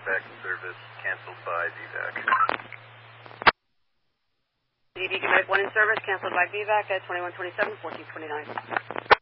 back in service, canceled by VVAC. DB Quebec 1 in service, canceled by VVAC at 2127, 1429.